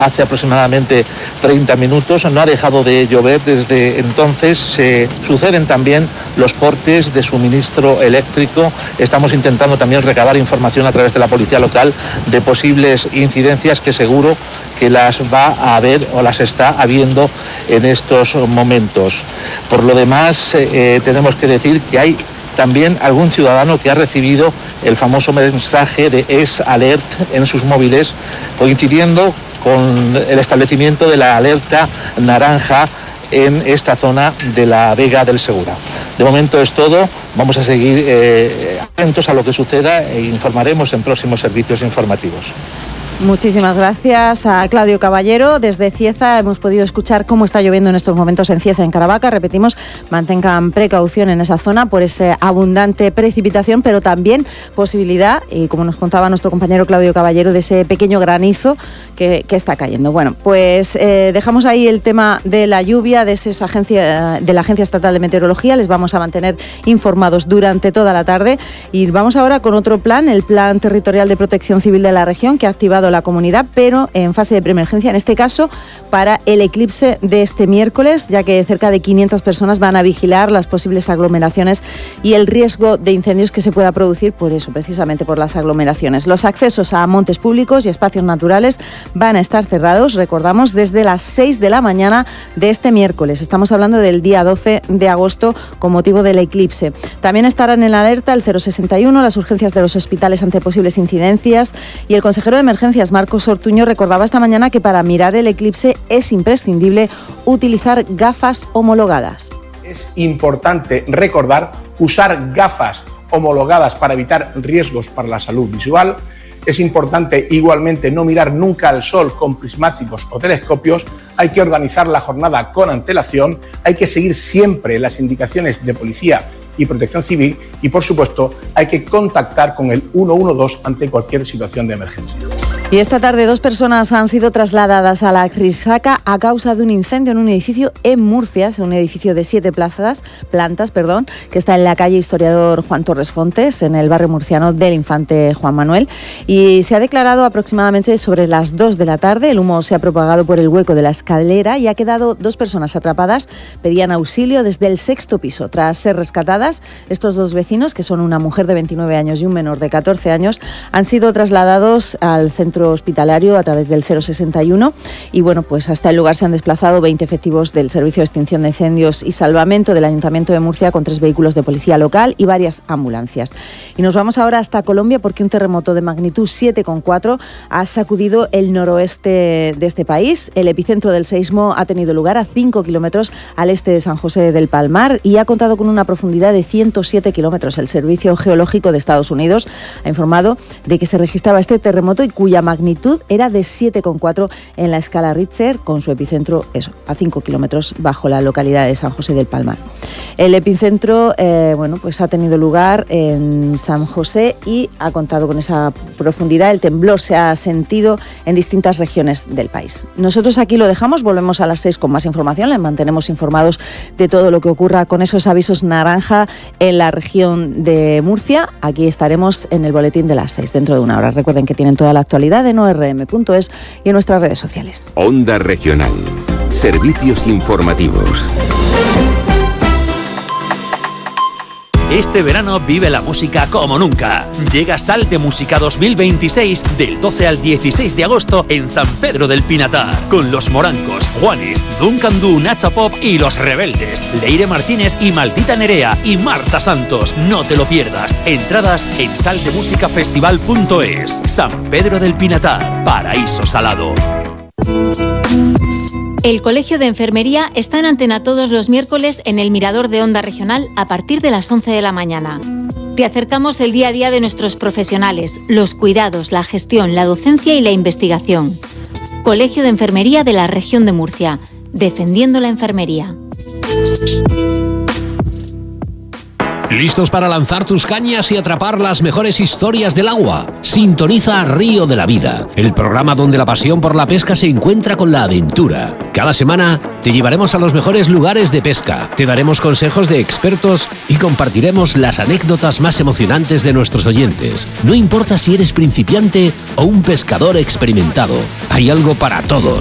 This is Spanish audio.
hace aproximadamente 30 minutos. No ha dejado de llover desde entonces. Se suceden también los cortes de suministro eléctrico. Estamos intentando también recabar información a través de la policía local de posibles incidencias que seguro que las va a haber o las está habiendo en estos momentos. Por lo demás, tenemos que decir que hay también algún ciudadano que ha recibido el famoso mensaje de S-Alert en sus móviles, coincidiendo con el establecimiento de la alerta naranja en esta zona de la Vega del Segura. De momento es todo. Vamos a seguir atentos a lo que suceda e informaremos en próximos servicios informativos. Muchísimas gracias a Claudio Caballero. Desde Cieza hemos podido escuchar cómo está lloviendo en estos momentos en Cieza, en Caravaca. Repetimos, mantengan precaución en esa zona por esa abundante precipitación, pero también posibilidad, y como nos contaba nuestro compañero Claudio Caballero, de ese pequeño granizo que está cayendo. Bueno, pues dejamos ahí el tema de la lluvia, de la Agencia Estatal de Meteorología. Les vamos a mantener informados durante toda la tarde. Y vamos ahora con otro plan, el Plan Territorial de Protección Civil de la región, que ha activado la comunidad, pero en fase de preemergencia, en este caso para el eclipse de este miércoles, ya que cerca de 500 personas van a vigilar las posibles aglomeraciones y el riesgo de incendios que se pueda producir por eso, precisamente por las aglomeraciones. Los accesos a montes públicos y espacios naturales van a estar cerrados, recordamos, desde las 6 de la mañana de este miércoles. Estamos hablando del día 12 de agosto con motivo del eclipse. También estarán en alerta el 061, las urgencias de los hospitales ante posibles incidencias, y el consejero de emergencias, Marcos Ortuño, recordaba esta mañana que para mirar el eclipse es imprescindible utilizar gafas homologadas. Es importante recordar usar gafas homologadas para evitar riesgos para la salud visual. Es importante igualmente no mirar nunca al sol con prismáticos o telescopios. Hay que organizar la jornada con antelación. Hay que seguir siempre las indicaciones de policía y protección civil y, por supuesto, hay que contactar con el 112 ante cualquier situación de emergencia. Y esta tarde 2 personas han sido trasladadas a la Crisaca a causa de un incendio en un edificio en Murcia. Es un edificio de 7 plantas, que está en la calle Historiador Juan Torres Fontes, en el barrio murciano del Infante Juan Manuel. Y se ha declarado aproximadamente sobre las 2 de la tarde. El humo se ha propagado por el hueco de la escalera y ha quedado 2 personas atrapadas. Pedían auxilio desde el 6º piso. Tras ser rescatadas, estos 2 vecinos, que son una mujer de 29 años y un menor de 14 años, han sido trasladados al centro hospitalario a través del 061 y bueno, pues hasta el lugar se han desplazado 20 efectivos del Servicio de Extinción de Incendios y Salvamento del Ayuntamiento de Murcia con 3 vehículos de policía local y varias ambulancias. Y nos vamos ahora hasta Colombia porque un terremoto de magnitud 7,4 ha sacudido el noroeste de este país. El epicentro del seismo ha tenido lugar a 5 kilómetros al este de San José del Palmar y ha contado con una profundidad de 107 kilómetros. El Servicio Geológico de Estados Unidos ha informado de que se registraba este terremoto y cuya magnitud era de 7,4 en la escala Richter, con su epicentro a 5 kilómetros bajo la localidad de San José del Palmar. El epicentro pues ha tenido lugar en San José y ha contado con esa profundidad. El temblor se ha sentido en distintas regiones del país. Nosotros aquí lo dejamos, volvemos a las 6 con más información, les mantenemos informados de todo lo que ocurra con esos avisos naranja en la región de Murcia. Aquí estaremos en el boletín de las 6 dentro de una hora. Recuerden que tienen toda la actualidad en orm.es y en nuestras redes sociales. Onda Regional. Servicios informativos. Este verano vive la música como nunca. Llega Sal de Música 2026 del 12 al 16 de agosto en San Pedro del Pinatar. Con Los Morancos, Juanes, Duncan Du, Nacha Pop y Los Rebeldes. Leire Martínez y Maldita Nerea y Marta Santos. No te lo pierdas. Entradas en saldemusicafestival.es. San Pedro del Pinatar. Paraíso Salado. El Colegio de Enfermería está en antena todos los miércoles en el Mirador de Onda Regional a partir de las 11 de la mañana. Te acercamos el día a día de nuestros profesionales, los cuidados, la gestión, la docencia y la investigación. Colegio de Enfermería de la Región de Murcia, defendiendo la enfermería. ¿Listos para lanzar tus cañas y atrapar las mejores historias del agua? Sintoniza Río de la Vida, el programa donde la pasión por la pesca se encuentra con la aventura. Cada semana te llevaremos a los mejores lugares de pesca, te daremos consejos de expertos y compartiremos las anécdotas más emocionantes de nuestros oyentes. No importa si eres principiante o un pescador experimentado, hay algo para todos.